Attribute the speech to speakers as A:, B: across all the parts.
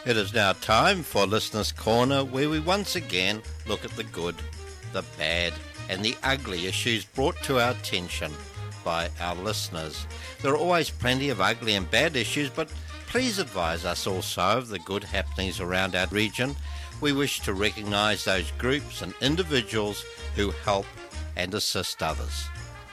A: It is now time for Listener's Corner, where we once again look at the good, the bad, and the ugly issues brought to our attention by our listeners. There are always plenty of ugly and bad issues, but please advise us also of the good happenings around our region. We wish to recognise those groups and individuals who help and assist others.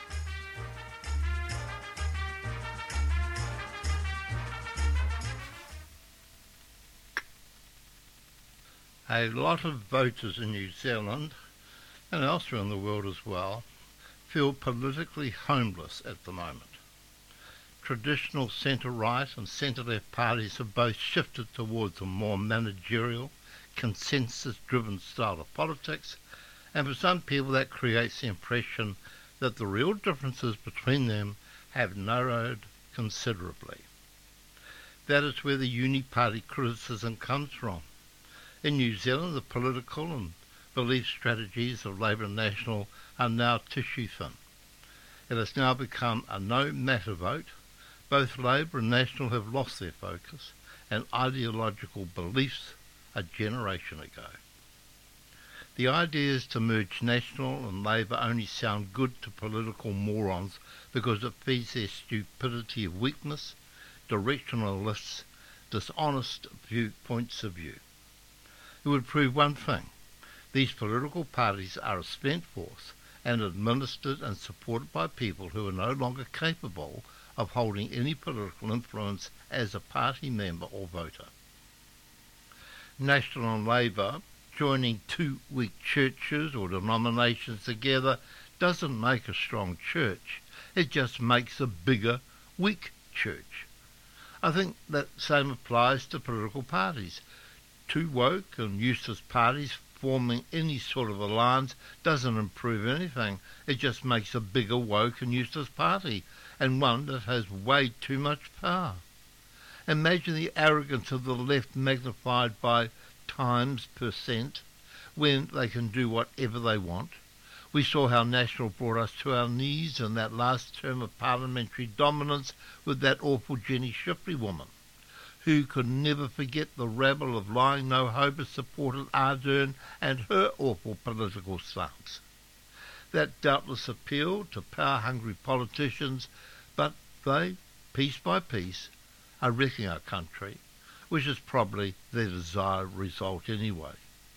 B: A lot of voters in New Zealand, and elsewhere in the world as well, feel politically homeless at the moment. Traditional centre-right and centre-left parties have both shifted towards a more managerial, consensus-driven style of politics, and for some people that creates the impression that the real differences between them have narrowed considerably. That is where the uni-party criticism comes from. In New Zealand, the political and belief strategies of Labour and National are now tissue-thin. It has now become a no-matter vote. Both Labour and National have lost their focus and ideological beliefs a generation ago. The ideas to merge National and Labour only sound good to political morons because it feeds their stupidity of weakness, directionalists, dishonest points of view. It would prove one thing: these political parties are a spent force and administered and supported by people who are no longer capable of holding any political influence as a party member or voter. National and Labour joining two weak churches or denominations together doesn't make a strong church. It just makes a bigger, weak church. I think that same applies to political parties. Two woke and useless parties forming any sort of alliance doesn't improve anything. It just makes a bigger woke and useless party, and one that has way too much power. Imagine the arrogance of the left magnified by times percent when they can do whatever they want. We saw how National brought us to our knees in that last term of parliamentary dominance with that awful Jenny Shipley woman, who could never forget the rabble of lying no-hope who supported Ardern and her awful political stance. That doubtless appealed to power-hungry politicians, but they, piece by piece, are wrecking our country, which is probably their desired result anyway.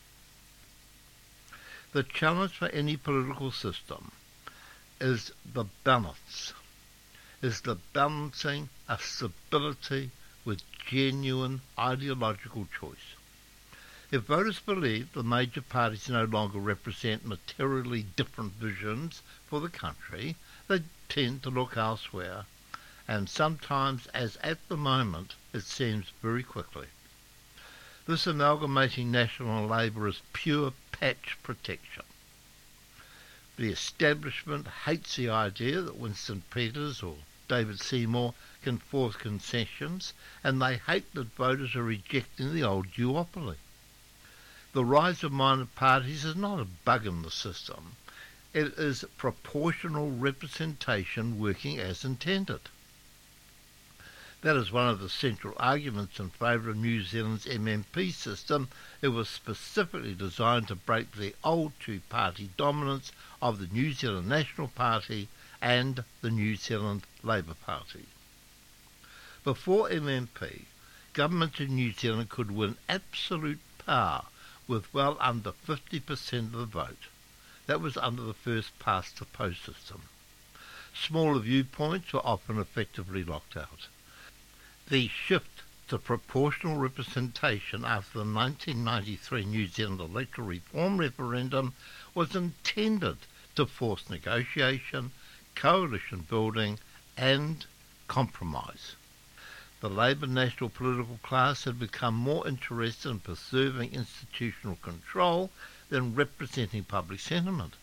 B: The challenge for any political system is the balance, the balancing of stability with genuine ideological choice. If voters believe the major parties no longer represent materially different visions for the country, they tend to look elsewhere, and sometimes, as at the moment, it seems very quickly. This amalgamating National and Labour is pure patch protection. The establishment hates the idea that Winston Peters or David Seymour can force concessions, and they hate that voters are rejecting the old duopoly. The rise of minor parties is not a bug in the system. It is proportional representation working as intended. That is one of the central arguments in favour of New Zealand's MMP system. It was specifically designed to break the old two-party dominance of the New Zealand National Party and the New Zealand Labour Party. Before MMP, government in New Zealand could win absolute power with well under 50% of the vote. That was under the first past-the-post system. Smaller viewpoints were often effectively locked out. The shift to proportional representation after the 1993 New Zealand electoral reform referendum was intended to force negotiation, coalition building and compromise. The Labour National political class had become more interested in preserving institutional control than representing public sentiment.